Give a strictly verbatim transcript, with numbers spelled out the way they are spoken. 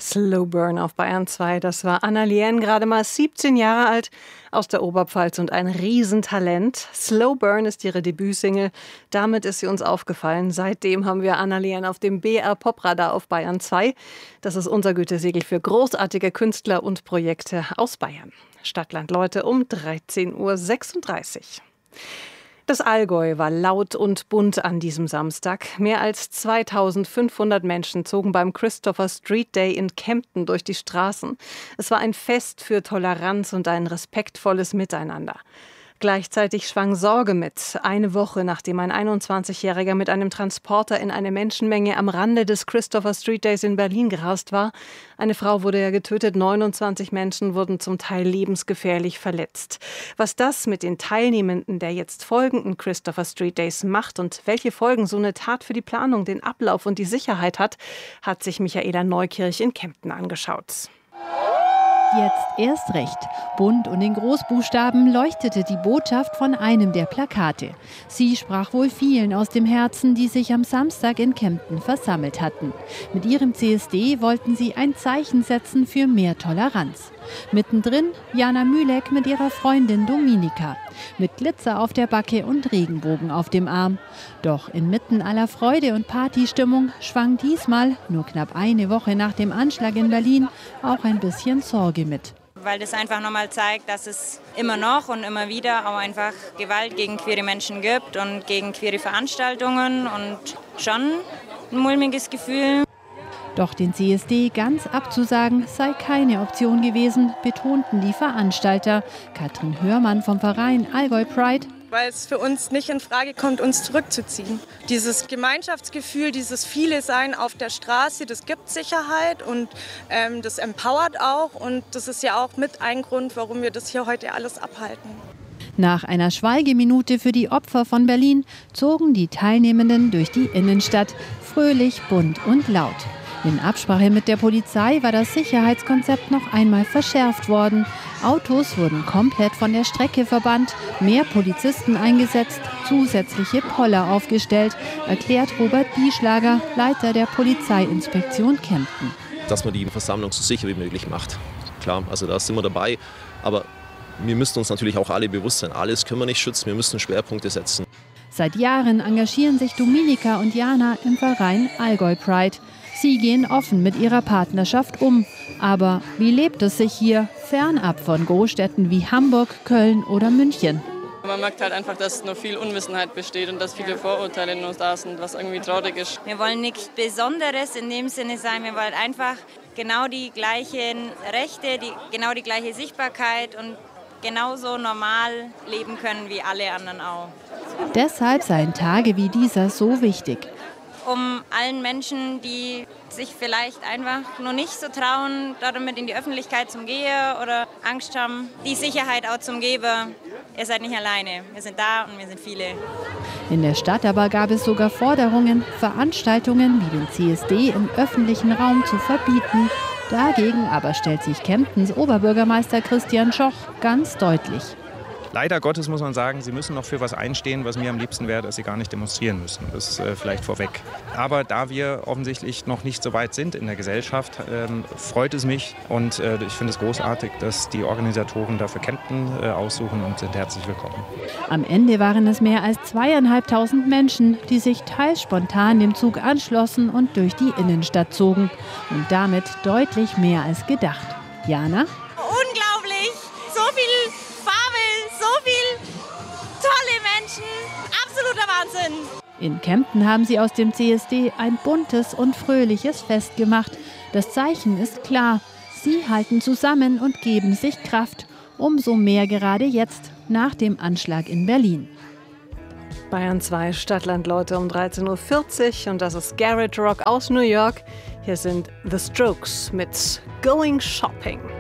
Slow Burn auf Bayern zwei. Das war Anna Lien, gerade mal siebzehn Jahre alt, aus der Oberpfalz und ein Riesentalent. Slow Burn ist ihre Debütsingle. Damit ist sie uns aufgefallen. Seitdem haben wir Anna Lien auf dem B R Popradar auf Bayern zwei. Das ist unser Gütesiegel für großartige Künstler und Projekte aus Bayern. Stadtland Leute um dreizehn Uhr sechsunddreißig. Das Allgäu war laut und bunt an diesem Samstag. Mehr als zweitausendfünfhundert Menschen zogen beim Christopher Street Day in Kempten durch die Straßen. Es war ein Fest für Toleranz und ein respektvolles Miteinander. Gleichzeitig schwang Sorge mit. Eine Woche nachdem ein einundzwanzigjähriger mit einem Transporter in eine Menschenmenge am Rande des Christopher Street Days in Berlin gerast war. Eine Frau wurde ja getötet, neunundzwanzig Menschen wurden zum Teil lebensgefährlich verletzt. Was das mit den Teilnehmenden der jetzt folgenden Christopher Street Days macht und welche Folgen so eine Tat für die Planung, den Ablauf und die Sicherheit hat, hat sich Michaela Neukirch in Kempten angeschaut. Jetzt erst recht. Bunt und in Großbuchstaben leuchtete die Botschaft von einem der Plakate. Sie sprach wohl vielen aus dem Herzen, die sich am Samstag in Kempten versammelt hatten. Mit ihrem C S D wollten sie ein Zeichen setzen für mehr Toleranz. Mittendrin Jana Mühlek mit ihrer Freundin Dominika. Mit Glitzer auf der Backe und Regenbogen auf dem Arm. Doch inmitten aller Freude und Partystimmung schwang diesmal, nur knapp eine Woche nach dem Anschlag in Berlin, auch ein bisschen Sorge mit. Weil das einfach nochmal zeigt, dass es immer noch und immer wieder auch einfach Gewalt gegen queere Menschen gibt und gegen queere Veranstaltungen und schon ein mulmiges Gefühl. Doch den C S D ganz abzusagen sei keine Option gewesen, betonten die Veranstalter. Katrin Hörmann vom Verein Allgäu Pride. Weil es für uns nicht in Frage kommt, uns zurückzuziehen. Dieses Gemeinschaftsgefühl, dieses viele Sein auf der Straße, das gibt Sicherheit und ähm, das empowert auch. Und das ist ja auch mit ein Grund, warum wir das hier heute alles abhalten. Nach einer Schweigeminute für die Opfer von Berlin zogen die Teilnehmenden durch die Innenstadt, fröhlich, bunt und laut. In Absprache mit der Polizei war das Sicherheitskonzept noch einmal verschärft worden. Autos wurden komplett von der Strecke verbannt, mehr Polizisten eingesetzt, zusätzliche Poller aufgestellt, erklärt Robert Bieschlager, Leiter der Polizeiinspektion Kempten. Dass man die Versammlung so sicher wie möglich macht. Klar, also da sind wir dabei, aber wir müssen uns natürlich auch alle bewusst sein, alles können wir nicht schützen, wir müssen Schwerpunkte setzen. Seit Jahren engagieren sich Dominika und Jana im Verein Allgäu Pride. Sie gehen offen mit ihrer Partnerschaft um. Aber wie lebt es sich hier fernab von Großstädten wie Hamburg, Köln oder München? Man merkt halt einfach, dass noch viel Unwissenheit besteht und dass viele Vorurteile noch da sind, was irgendwie traurig ist. Wir wollen nichts Besonderes in dem Sinne sein, wir wollen einfach genau die gleichen Rechte, die, genau die gleiche Sichtbarkeit und genauso normal leben können wie alle anderen auch. Deshalb seien Tage wie dieser so wichtig. Um allen Menschen, die sich vielleicht einfach noch nicht so trauen, damit in die Öffentlichkeit zum Gehen oder Angst haben, die Sicherheit auch zum Geben. Ihr seid nicht alleine, wir sind da und wir sind viele. In der Stadt aber gab es sogar Forderungen, Veranstaltungen wie den C S D im öffentlichen Raum zu verbieten. Dagegen aber stellt sich Kemptens Oberbürgermeister Christian Schoch ganz deutlich. Leider Gottes muss man sagen, sie müssen noch für was einstehen, was mir am liebsten wäre, dass sie gar nicht demonstrieren müssen. Das ist äh, vielleicht vorweg. Aber da wir offensichtlich noch nicht so weit sind in der Gesellschaft, ähm, freut es mich und äh, ich finde es großartig, dass die Organisatoren dafür Kempten äh, aussuchen und sind herzlich willkommen. Am Ende waren es mehr als zweieinhalbtausend Menschen, die sich teils spontan dem Zug anschlossen und durch die Innenstadt zogen. Und damit deutlich mehr als gedacht. Jana? Unglaublich! So viel Farbe, so viel tolle Menschen, absoluter Wahnsinn. In Kempten haben sie aus dem C S D ein buntes und fröhliches Fest gemacht. Das Zeichen ist klar, sie halten zusammen und geben sich Kraft. Umso mehr gerade jetzt, nach dem Anschlag in Berlin. Bayern zwei Stadtland Leute um dreizehn Uhr vierzig und das ist Garage Rock aus New York. Hier sind The Strokes mit Going Shopping.